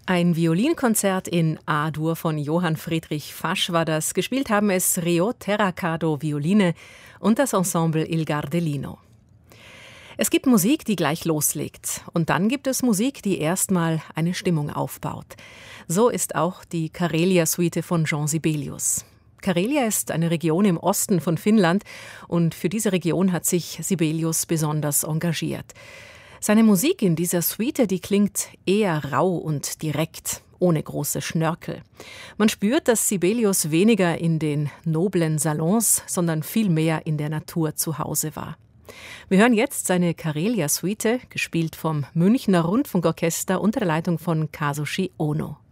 Ein Violinkonzert in A-Dur von Johann Friedrich Fasch war das. Gespielt haben es Rio Terracado Violine und das Ensemble Il Gardelino. Es gibt Musik, die gleich loslegt. Und dann gibt es Musik, die erstmal eine Stimmung aufbaut. So ist auch die Karelia-Suite von Jean Sibelius. Karelia ist eine Region im Osten von Finnland und für diese Region hat sich Sibelius besonders engagiert. Seine Musik in dieser Suite, die klingt eher rau und direkt, ohne große Schnörkel. Man spürt, dass Sibelius weniger in den noblen Salons, sondern viel mehr in der Natur zu Hause war. Wir hören jetzt seine Karelia-Suite, gespielt vom Münchner Rundfunkorchester unter der Leitung von Kazushi Ono.